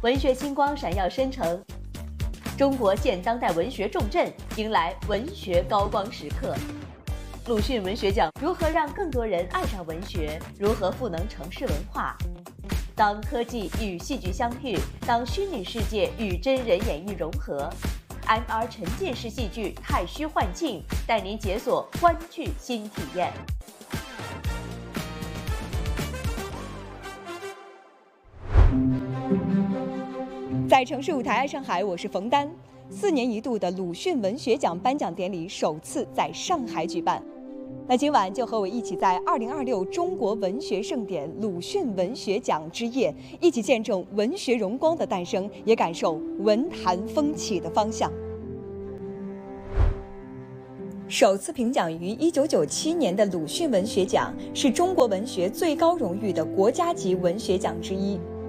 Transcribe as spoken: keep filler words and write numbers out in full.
文学星光闪耀生成，中国现当代文学重镇迎来文学高光时刻。鲁迅文学奖如何让更多人爱上文学？如何赋能城市文化？当科技与戏剧相遇，当虚拟世界与真人演绎融合 ，M R 沉浸式戏剧太虚幻境带您解锁观剧新体验。 在城市舞台爱上海，我是冯丹。四年一度的鲁迅文学奖颁奖典礼首次在上海举办。那今晚就和我一起在二零二六中国文学盛典鲁迅文学奖之夜，一起见证文学荣光的诞生，也感受文坛风起的方向。首次评奖于一九九七年的鲁迅文学奖是中国文学最高荣誉的国家级文学奖之一。